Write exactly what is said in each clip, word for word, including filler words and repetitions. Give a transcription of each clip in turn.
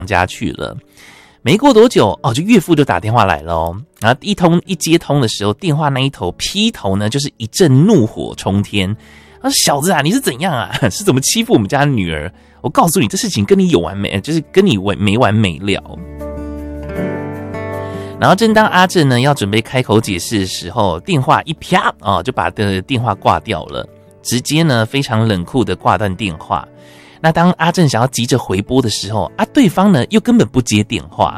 家去了。没过多久哦，就岳父就打电话来了哦，然后一通一接通的时候，电话那一头劈头呢就是一阵怒火冲天。他说：“小子啊，你是怎样啊？是怎么欺负我们家的女儿？我告诉你，这事情跟你有完没，就是跟你没完没了。”然后正当阿正呢要准备开口解释的时候，电话一啪哦，就把的电话挂掉了，直接呢非常冷酷的挂断电话。那当阿正想要急着回拨的时候，啊，对方呢又根本不接电话。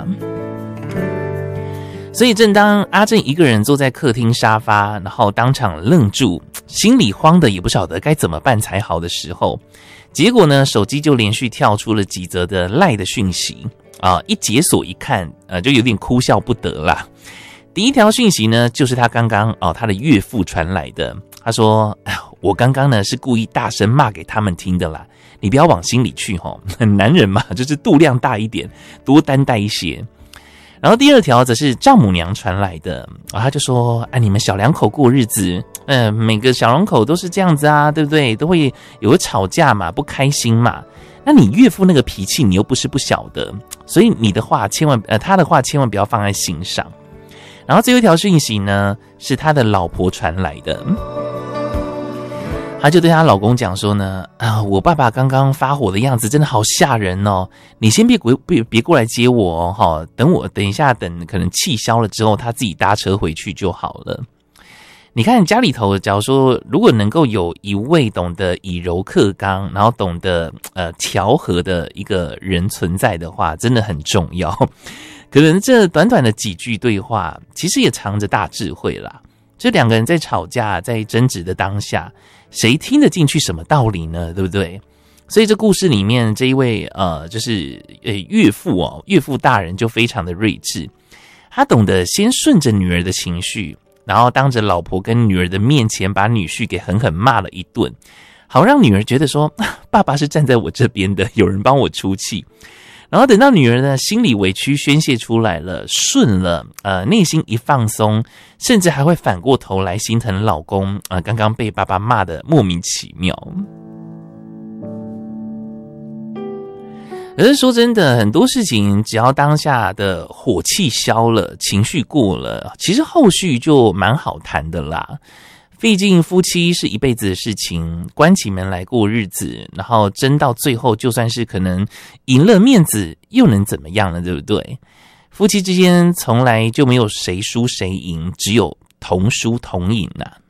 所以正当阿正一个人坐在客厅沙发，然后当场愣住，心里慌的也不晓得该怎么办才好的时候，结果呢手机就连续跳出了几则的 LINE 的讯息啊，一解锁一看，呃，就有点哭笑不得啦。第一条讯息呢，就是他刚刚哦，他的岳父传来的。他说：“哎，我刚刚呢是故意大声骂给他们听的啦，你不要往心里去吼，男人嘛，就是度量大一点，多担待一些。”然后第二条则是丈母娘传来的，啊，他就说：“哎，你们小两口过日子，呃，每个小两口都是这样子啊，对不对？都会有个吵架嘛，不开心嘛。那你岳父那个脾气，你又不是不晓得，所以你的话千万，呃，他的话千万不要放在心上。”然后最后一条讯息呢，是他的老婆传来的。她就对她老公讲说呢，啊，我爸爸刚刚发火的样子真的好吓人哦，你先别别别过来接我哦，哈，等我等一下，等可能气消了之后，他自己搭车回去就好了。你看家里头，假如说如果能够有一位懂得以柔克刚，然后懂得呃调和的一个人存在的话，真的很重要。可能这短短的几句对话，其实也藏着大智慧啦。这两个人在吵架、在争执的当下，谁听得进去什么道理呢？对不对？所以这故事里面这一位呃，就是呃岳父哦，岳父大人就非常的睿智，他懂得先顺着女儿的情绪，然后当着老婆跟女儿的面前，把女婿给狠狠骂了一顿，好让女儿觉得说，爸爸是站在我这边的，有人帮我出气。然后等到女儿呢心里委屈宣泄出来了，顺了，呃，内心一放松，甚至还会反过头来心疼老公，呃，刚刚被爸爸骂得莫名其妙。可是说真的，很多事情只要当下的火气消了，情绪过了，其实后续就蛮好谈的啦。毕竟夫妻是一辈子的事情，关起门来过日子，然后争到最后，就算是可能赢了面子，又能怎么样呢？对不对？夫妻之间从来就没有谁输谁赢，只有同输同赢啊。